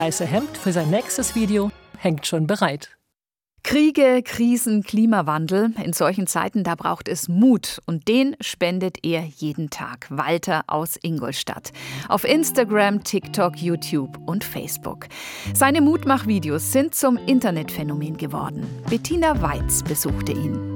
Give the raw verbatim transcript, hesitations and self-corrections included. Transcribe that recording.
weiße Hemd für sein nächstes Video hängt schon bereit. Kriege, Krisen, Klimawandel. In solchen Zeiten, da braucht es Mut. Und den spendet er jeden Tag. Walter aus Ingolstadt. Auf Instagram, TikTok, YouTube und Facebook. Seine Mutmachvideos sind zum Internetphänomen geworden. Bettina Weitz besuchte ihn.